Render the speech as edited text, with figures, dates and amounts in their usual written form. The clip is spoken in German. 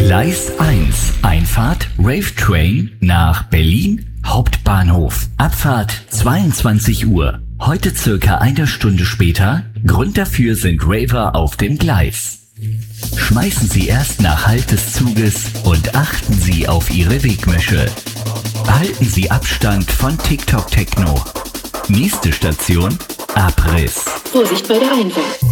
Gleis 1, Einfahrt Rave Train nach Berlin Hauptbahnhof. Abfahrt 22 Uhr. Heute circa eine Stunde später. Grund dafür sind Raver auf dem Gleis. Schmeißen Sie erst nach Halt des Zuges und achten Sie auf Ihre Wegmische. Halten Sie Abstand von TikTok Techno. Nächste Station, Abriss. Vorsicht bei der Einfahrt.